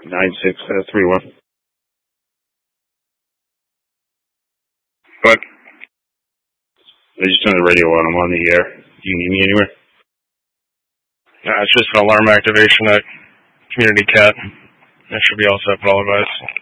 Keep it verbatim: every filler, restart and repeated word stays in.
Nine six uh, three one. What? I just turned the radio on. I'm on the air. Do you need me anywhere? Nah, it's just an alarm activation at Community Cat. That should be all set for all of us.